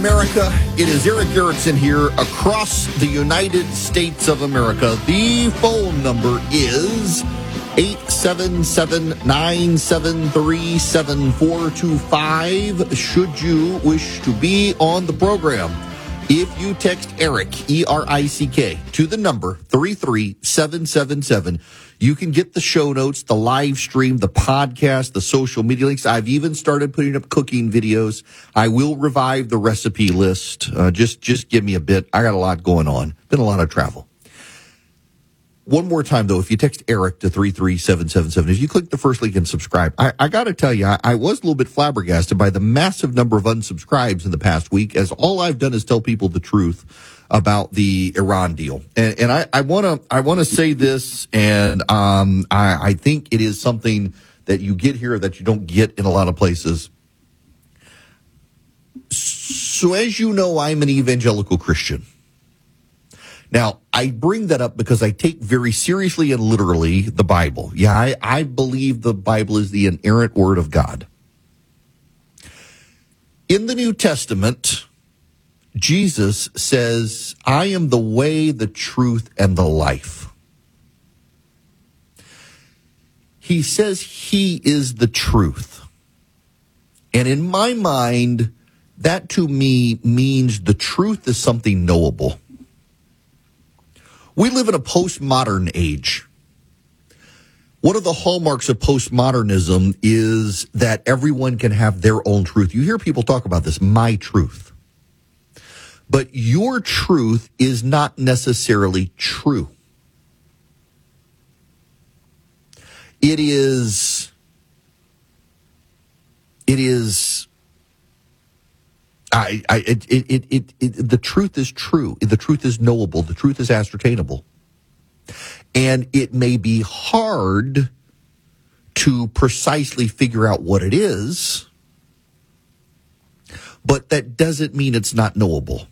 America. It is Erick Erickson here across the United States of America. The phone number is 877-973-7425 should you wish to be on the program. If you text Erick, E-R-I-C-K, to the number 33777, you can get the show notes, the live stream, the podcast, the social media links. I've even started putting up cooking videos. I will revive the recipe list. Just give me a bit. I got a lot going on. Been a lot of travel. One more time, though, if you text Erick to 33777, if you click the first link and subscribe, I got to tell you, I was a little bit flabbergasted by the massive number of unsubscribes in the past week, as all I've done is tell people the truth about the Iran deal. And I want to say this, and I think it is something that you get here that you don't get in a lot of places. So as you know, I'm an evangelical Christian. Now, I bring that up because I take very seriously and literally the Bible. Yeah, I believe the Bible is the inerrant word of God. In the New Testament, Jesus says, I am the way, the truth, and the life. He says he is the truth. And in my mind, that to me means the truth is something knowable. We live in a postmodern age. One of the hallmarks of postmodernism is that everyone can have their own truth. You hear people talk about this, my truth. But your truth is not necessarily true. The truth is true. The truth is knowable. The truth is ascertainable. And it may be hard to precisely figure out what it is, but that doesn't mean it's not knowable.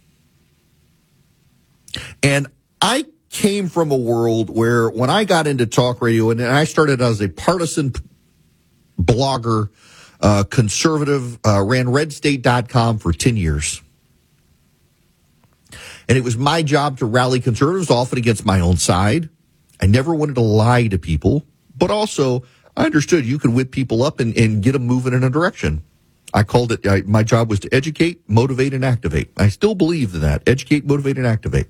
And I came from a world where when I got into talk radio, and I started as a partisan blogger, conservative, ran redstate.com for 10 years. And it was my job to rally conservatives, often against my own side. I never wanted to lie to people, but also I understood you could whip people up and get them moving in a direction. I called it, my job was to educate, motivate, and activate. I still believe in that. Educate, motivate, and activate.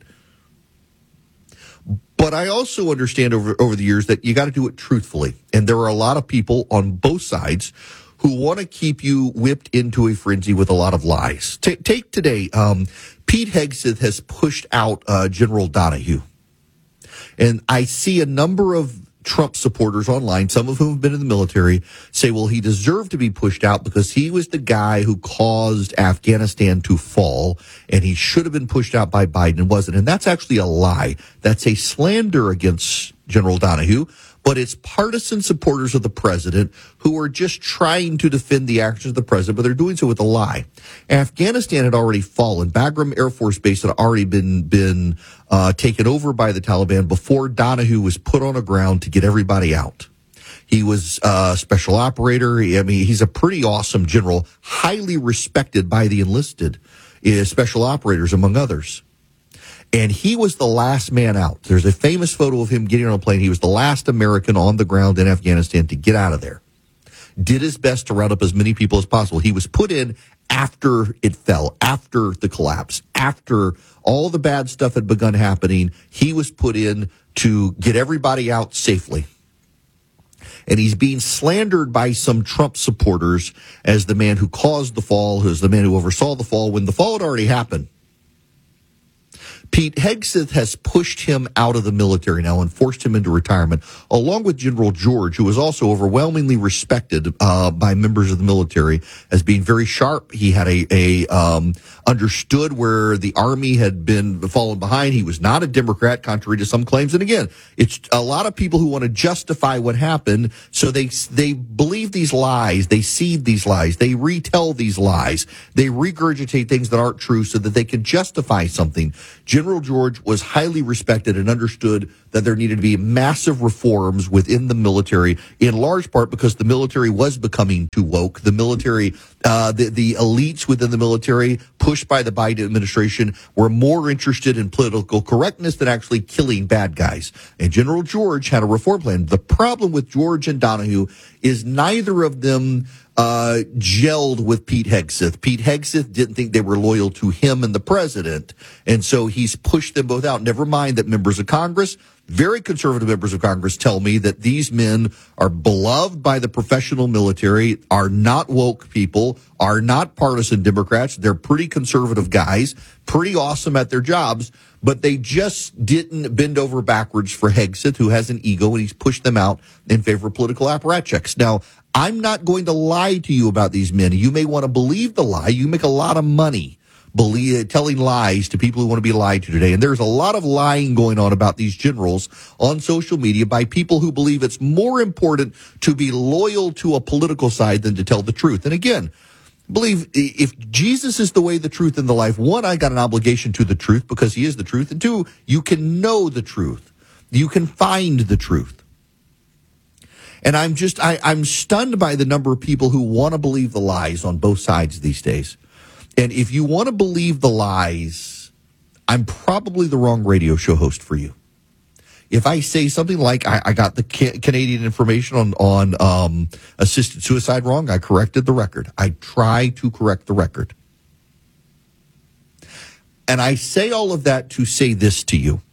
But I also understand over the years that you got to do it truthfully. And there are a lot of people on both sides who want to keep you whipped into a frenzy with a lot of lies. Take today, Pete Hegseth has pushed out General Donahue. And I see a number of Trump supporters online, some of whom have been in the military, say, well, he deserved to be pushed out because he was the guy who caused Afghanistan to fall, and he should have been pushed out by Biden and wasn't. And that's actually a lie. That's a slander against General Donahue, but it's partisan supporters of the president who are just trying to defend the actions of the president, but they're doing so with a lie. Afghanistan had already fallen. Bagram Air Force Base had already been taken over by the Taliban before Donahue was put on the ground to get everybody out. He was a special operator. He's a pretty awesome general, highly respected by the enlisted special operators, among others. And he was the last man out. There's a famous photo of him getting on a plane. He was the last American on the ground in Afghanistan to get out of there. Did his best to round up as many people as possible. He was put in after it fell, after the collapse, after all the bad stuff had begun happening. He was put in to get everybody out safely. And he's being slandered by some Trump supporters as the man who caused the fall, as the man who oversaw the fall when the fall had already happened. Pete Hegseth has pushed him out of the military now and forced him into retirement, along with General George, who was also overwhelmingly respected by members of the military as being very sharp. He had understood where the Army had been fallen behind. He was not a Democrat, contrary to some claims. And again, it's a lot of people who want to justify what happened, so they believe these lies, they seed these lies, they retell these lies, they regurgitate things that aren't true so that they can justify something. General George was highly respected and understood that there needed to be massive reforms within the military, in large part because the military was becoming too woke. The military The elites within the military, pushed by the Biden administration, were more interested in political correctness than actually killing bad guys. And General George had a reform plan. The problem with George and Donahue is neither of them gelled with Pete Hegseth. Pete Hegseth didn't think they were loyal to him and the president, and so he's pushed them both out. Never mind that members of Congress, very conservative members of Congress, tell me that these men are beloved by the professional military, are not woke people, are not partisan Democrats. They're pretty conservative guys, pretty awesome at their jobs, but they just didn't bend over backwards for Hegseth, who has an ego, and he's pushed them out in favor of political apparatchiks. Now, I'm not going to lie to you about these men. You may want to believe the lie. You make a lot of money telling lies to people who want to be lied to today. And there's a lot of lying going on about these generals on social media by people who believe it's more important to be loyal to a political side than to tell the truth. And again, believe if Jesus is the way, the truth, and the life, one, I got an obligation to the truth because he is the truth. And two, you can know the truth. You can find the truth. And I'm stunned by the number of people who want to believe the lies on both sides these days. And if you want to believe the lies, I'm probably the wrong radio show host for you. If I say something like I got the Canadian information on assisted suicide wrong, I corrected the record. I try to correct the record. And I say all of that to say this to you.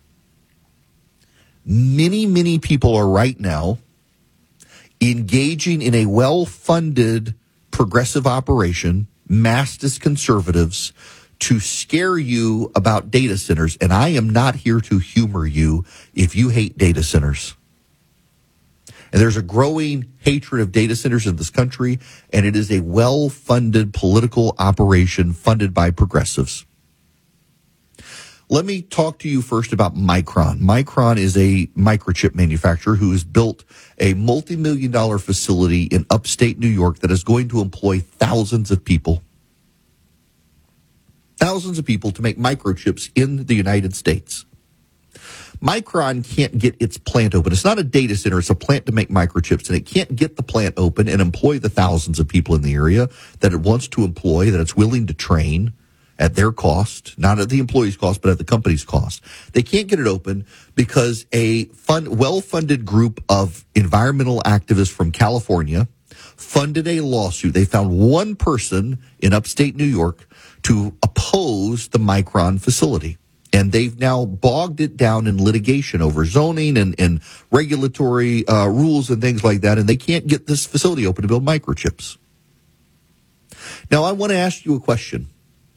Many, many people are right now engaging in a well-funded progressive operation, masked as conservatives, to scare you about data centers. And I am not here to humor you if you hate data centers. And there's a growing hatred of data centers in this country, and it is a well-funded political operation funded by progressives. Let me talk to you first about Micron. Micron is a microchip manufacturer who has built a multi-million-dollar facility in upstate New York that is going to employ thousands of people. Thousands of people to make microchips in the United States. Micron can't get its plant open. It's not a data center. It's a plant to make microchips, and it can't get the plant open and employ the thousands of people in the area that it wants to employ, that it's willing to train at their cost, not at the employee's cost, but at the company's cost. They can't get it open because a well-funded group of environmental activists from California funded a lawsuit. They found one person in upstate New York to oppose the Micron facility. And they've now bogged it down in litigation over zoning and regulatory rules and things like that. And they can't get this facility open to build microchips. Now, I want to ask you a question.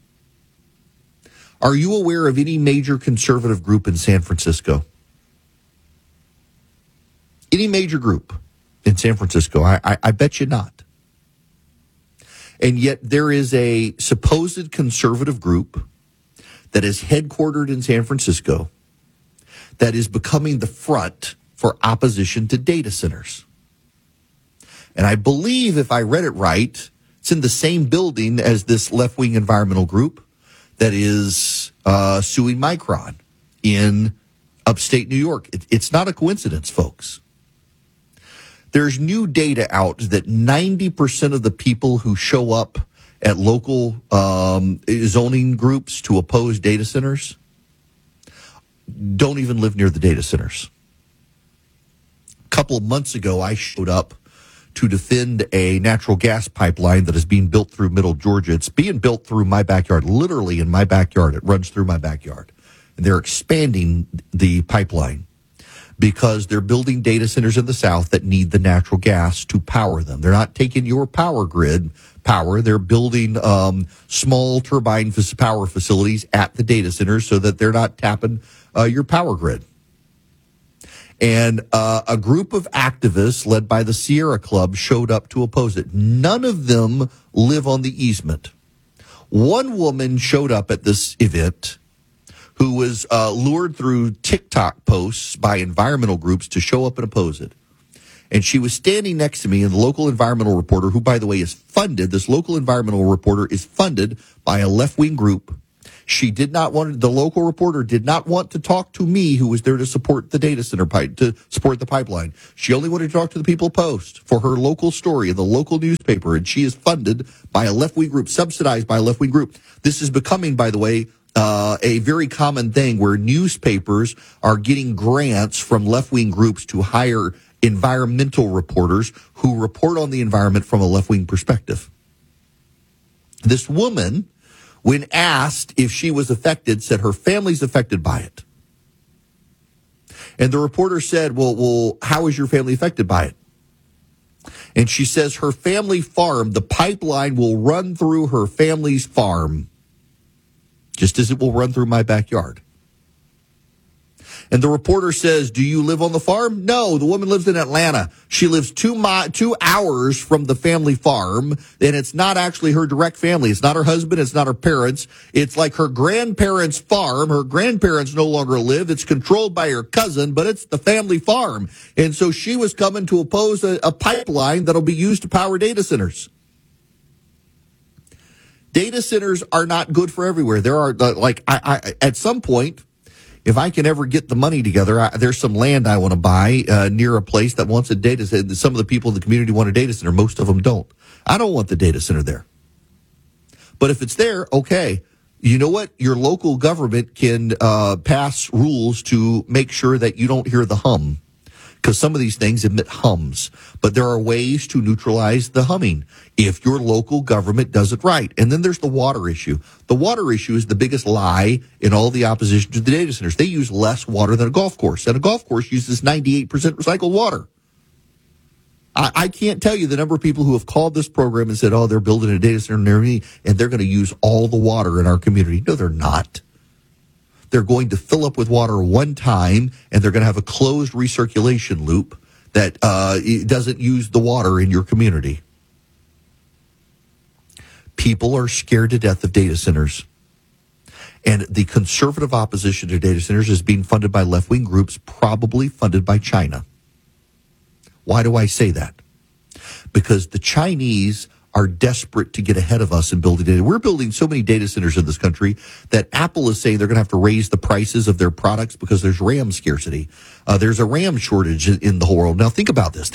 Are you aware of any major conservative group in San Francisco? Any major group in San Francisco? I bet you not. And yet there is a supposed conservative group that is headquartered in San Francisco that is becoming the front for opposition to data centers. And I believe, if I read it right, it's in the same building as this left-wing environmental group that is suing Micron in upstate New York. It's not a coincidence, folks. There's new data out that 90% of the people who show up at local zoning groups to oppose data centers don't even live near the data centers. A couple of months ago, I showed up to defend a natural gas pipeline that is being built through Middle Georgia. It's being built through my backyard, literally in my backyard. It runs through my backyard. And they're expanding the pipeline because they're building data centers in the South that need the natural gas to power them. They're not taking your power grid power. They're building small turbine power facilities at the data centers so that they're not tapping your power grid. And a group of activists led by the Sierra Club showed up to oppose it. None of them live on the easement. One woman showed up at this event who was lured through TikTok posts by environmental groups to show up and oppose it. And she was standing next to me, and the local environmental reporter, who, by the way, is funded, this local environmental reporter is funded by a left-wing group. The local reporter did not want to talk to me, who was there to support the data center to support the pipeline. She only wanted to talk to the people Post for her local story in the local newspaper, and she is funded by a left-wing group, subsidized by a left-wing group. This is becoming, by the way, a very common thing where newspapers are getting grants from left-wing groups to hire environmental reporters who report on the environment from a left-wing perspective. This woman, when asked if she was affected, said her family's affected by it. And the reporter said, well, how is your family affected by it? And she says her family farm, the pipeline will run through her family's farm, just as it will run through my backyard. And the reporter says, do you live on the farm? No, the woman lives in Atlanta. She lives 2 hours from the family farm, and it's not actually her direct family. It's not her husband. It's not her parents. It's like her grandparents' farm. Her grandparents no longer live. It's controlled by her cousin, but it's the family farm. And so she was coming to oppose a pipeline that'll be used to power data centers. Data centers are not good for everywhere. There are, at some point, if I can ever get the money together, there's some land I want to buy near a place that wants a data center. Some of the people in the community want a data center. Most of them don't. I don't want the data center there. But if it's there, okay. You know what? Your local government can pass rules to make sure that you don't hear the hum, because some of these things emit hums. But there are ways to neutralize the humming if your local government does it right. And then there's the water issue. The water issue is the biggest lie in all the opposition to the data centers. They use less water than a golf course, and a golf course uses 98% recycled water. I can't tell you the number of people who have called this program and said, they're building a data center near me, and they're going to use all the water in our community. No, they're not. They're going to fill up with water one time, and they're going to have a closed recirculation loop that doesn't use the water in your community. People are scared to death of data centers. And the conservative opposition to data centers is being funded by left-wing groups, probably funded by China. Why do I say that? Because the Chinese are desperate to get ahead of us in building data. We're building so many data centers in this country that Apple is saying they're going to have to raise the prices of their products because there's RAM scarcity. There's a RAM shortage in the whole world. Now think about this.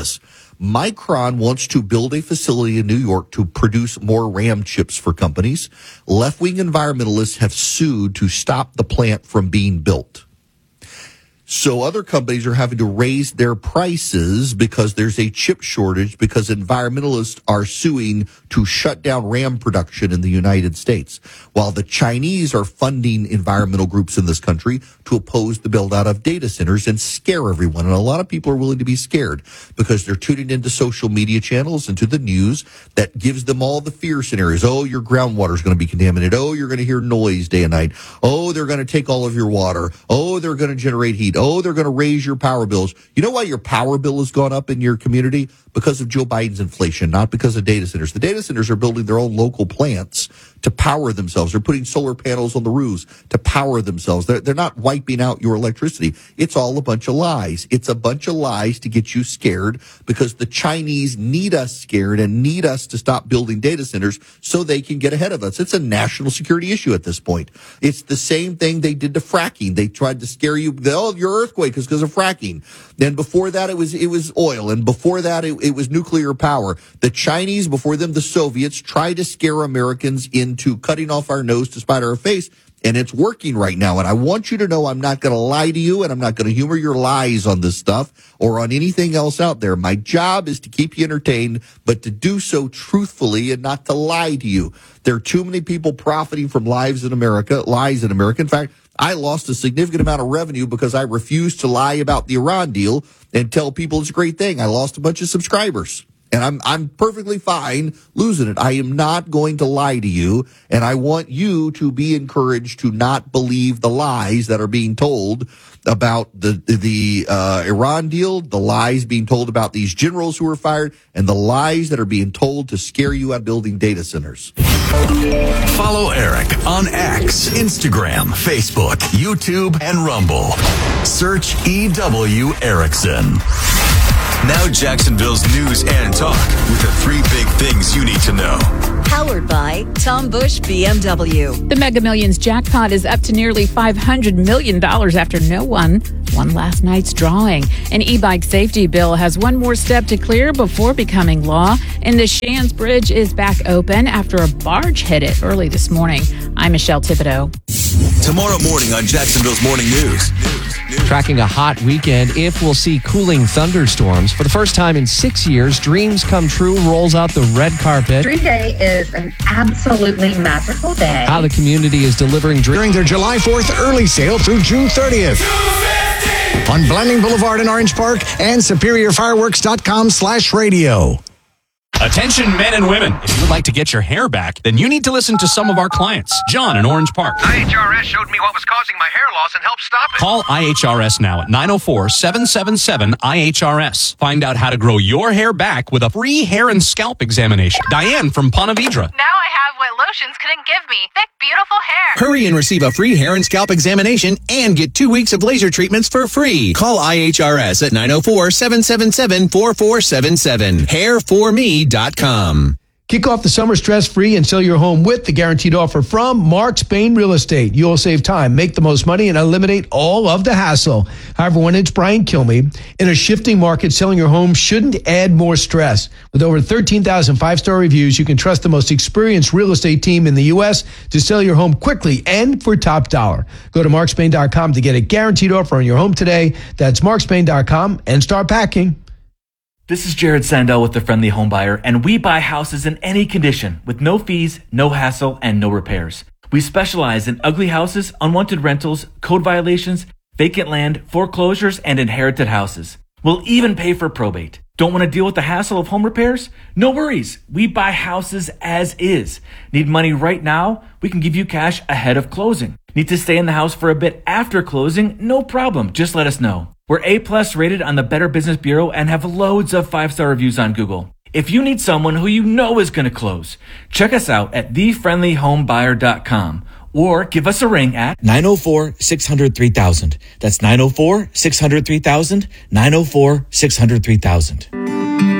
Micron wants to build a facility in New York to produce more RAM chips for companies. Left-wing environmentalists have sued to stop the plant from being built. So other companies are having to raise their prices because there's a chip shortage, because environmentalists are suing to shut down RAM production in the United States, while the Chinese are funding environmental groups in this country to oppose the build-out of data centers and scare everyone. And a lot of people are willing to be scared because they're tuning into social media channels and to the news that gives them all the fear scenarios. Oh, your groundwater is going to be contaminated. Oh, you're going to hear noise day and night. Oh, they're going to take all of your water. Oh, they're going to generate heat. Oh, they're going to raise your power bills. You know why your power bill has gone up in your community? Because of Joe Biden's inflation, not because of data centers. The data centers are building their own local plants to power themselves. They're putting solar panels on the roofs to power themselves. They're not wiping out your electricity. It's all a bunch of lies. It's a bunch of lies to get you scared, because the Chinese need us scared and need us to stop building data centers so they can get ahead of us. It's a national security issue at this point. It's the same thing they did to fracking. They tried to scare you. Your earthquake is because of fracking. Then before that, it was oil. And before that, it was nuclear power. The Chinese, before them, the Soviets, tried to scare Americans into cutting off our nose to spite our face. And it's working right now. And I want you to know I'm not going to lie to you, and I'm not going to humor your lies on this stuff or on anything else out there. My job is to keep you entertained, but to do so truthfully and not to lie to you. There are too many people profiting from lies in America. In fact, I lost a significant amount of revenue because I refused to lie about the Iran deal and tell people it's a great thing. I lost a bunch of subscribers. And I'm perfectly fine losing it. I am not going to lie to you, and I want you to be encouraged to not believe the lies that are being told about the Iran deal, the lies being told about these generals who were fired, and the lies that are being told to scare you out building data centers. Follow Eric on X, Instagram, Facebook, YouTube, and Rumble. Search EW Erickson. Now Jacksonville's news and talk with the 3 big things you need to know. Powered by Tom Bush BMW. The Mega Millions jackpot is up to nearly $500 million after no one won last night's drawing. An e-bike safety bill has one more step to clear before becoming law. And the Shands Bridge is back open after a barge hit it early this morning. I'm Michelle Thibodeau. Tomorrow morning on Jacksonville's Morning News. Tracking a hot weekend if we'll see cooling thunderstorms. For the first time in 6 years, Dreams Come True rolls out the red carpet. Dream Day is an absolutely magical day. How the community is delivering during their July 4th early sale through June 30th. On Blanding Boulevard in Orange Park and SuperiorFireworks.com/radio. Attention men and women. If you would like to get your hair back, then you need to listen to some of our clients. John in Orange Park. IHRS showed me what was causing my hair loss and helped stop it. Call IHRS now at 904-777-IHRS. Find out how to grow your hair back with a free hair and scalp examination. Diane from Ponte Vedra. Now I have what lotions couldn't give me. Thick, beautiful hair. Hurry and receive a free hair and scalp examination and get 2 weeks of laser treatments for free. Call IHRS at 904-777-4477. Hairforme.com. Kick off the summer stress-free and sell your home with the guaranteed offer from Mark Spain Real Estate. You'll save time, make the most money, and eliminate all of the hassle. However, when it's Brian Kilmeade, in a shifting market, selling your home shouldn't add more stress. With over 13,000 five-star reviews, you can trust the most experienced real estate team in the U.S. to sell your home quickly and for top dollar. Go to markspain.com to get a guaranteed offer on your home today. That's markspain.com and start packing. This is Jared Sandell with The Friendly Home Buyer, and we buy houses in any condition with no fees, no hassle, and no repairs. We specialize in ugly houses, unwanted rentals, code violations, vacant land, foreclosures, and inherited houses. We'll even pay for probate. Don't want to deal with the hassle of home repairs? No worries. We buy houses as is. Need money right now? We can give you cash ahead of closing. Need to stay in the house for a bit after closing? No problem. Just let us know. We're A+ rated on the Better Business Bureau and have loads of 5-star reviews on Google. If you need someone who you know is going to close, check us out at thefriendlyhomebuyer.com or give us a ring at 904-600-3000. That's 904-600-3000, 904-600-3000.